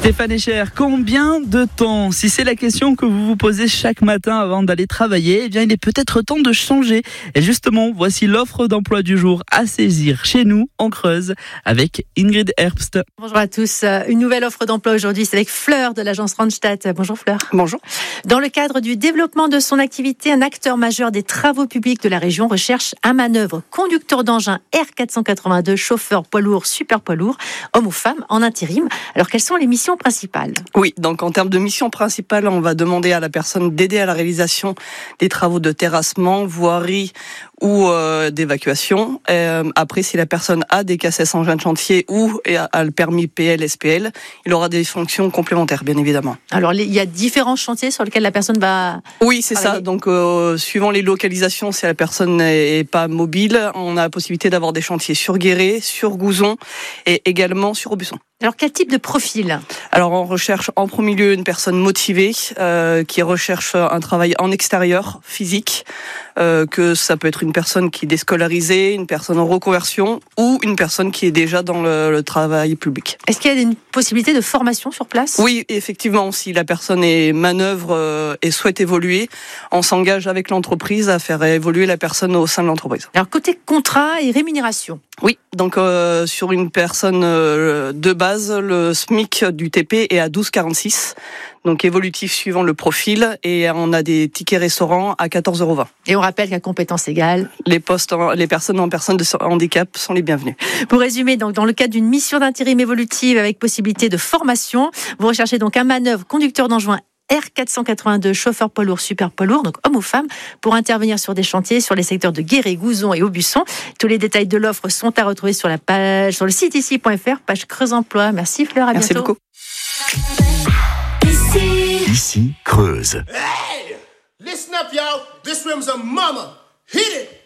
Stéphane Echer, combien de temps? Si c'est la question que vous vous posez chaque matin avant d'aller travailler, eh bien il est peut-être temps de changer. Et justement, voici l'offre d'emploi du jour à saisir chez nous, en Creuse, avec Ingrid Herbst. Bonjour à tous. Une nouvelle offre d'emploi aujourd'hui, c'est avec Fleur de l'agence Randstad. Bonjour Fleur. Bonjour. Dans le cadre du développement de son activité, un acteur majeur des travaux publics de la région recherche un manœuvre conducteur d'engin R482, chauffeur poids lourd, super poids lourd, homme ou femme, en intérim. Alors quelles sont les missions principales? Oui, donc en termes de mission principale, on va demander à la personne d'aider à la réalisation des travaux de terrassement, voirie ou d'évacuation. Après, si la personne a des cassettes engins de chantier ou a le permis PL, SPL, il aura des fonctions complémentaires, bien évidemment. Alors, il y a différents chantiers sur lesquels la personne va... Oui, c'est ça. Donc, suivant les localisations, si la personne n'est pas mobile, on a la possibilité d'avoir des chantiers sur Guéret, sur Gouzon et également sur Aubusson. Alors, quel type de profil? Alors, on recherche en premier lieu une personne motivée qui recherche un travail en extérieur, physique, que ça peut être une personne qui est déscolarisée, une personne en reconversion ou une personne qui est déjà dans le travail public. Est-ce qu'il y a une possibilité de formation sur place? Oui, effectivement, si la personne est manœuvre et souhaite évoluer, on s'engage avec l'entreprise à faire évoluer la personne au sein de l'entreprise. Alors, côté contrat et rémunération? Oui, donc sur une personne de base, le SMIC du TP est à 12,46, donc évolutif suivant le profil, et on a des tickets restaurants à 14,20 €. Et on rappelle qu'à compétence égale, les personnes en personne de handicap sont les bienvenues. Pour résumer, donc dans le cadre d'une mission d'intérim évolutive avec possibilité de formation, vous recherchez donc un manœuvre conducteur d'engin R482, chauffeur poids lourd, super poids lourd, donc homme ou femme, pour intervenir sur des chantiers sur les secteurs de Guéret, Gouzon et Aubusson. Tous les détails de l'offre sont à retrouver sur le site ici.fr, page Creuse Emploi. Merci Fleur, à Merci bientôt. beaucoup. Ici Creuse. Hey! Listen up, y'all. This room's a mama. Hit it!